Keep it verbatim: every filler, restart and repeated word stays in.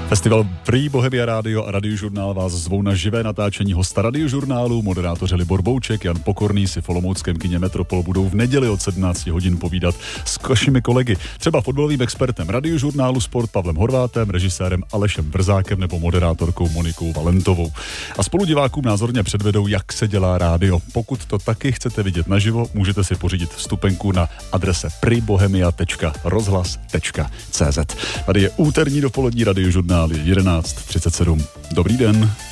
Festival Prý Bohemia Radio a Radiožurnál vás zvou na živé natáčení hosta Radiožurnálu. Moderátoři Libor Bouček, Jan Pokorný si v olomouckém kině Metropol budou v neděli od sedmnáct hodin povídat s vašimi kolegy. Třeba fotbalovým expertem Radiožurnálu Sport Pavlem Horvátem, režisérem Alešem Vrzákem nebo moderátorkou Monikou Valentovou. A spolu divákům názorně předvedou, jak se dělá rádio. Pokud to taky chcete vidět naživo, můžete si pořídit vstupenku na adrese pribohemia tečka rozhlas tečka cé zet. Tady je úterní dopolední Radiožurnál jedenáct třicet sedm. Dobrý den.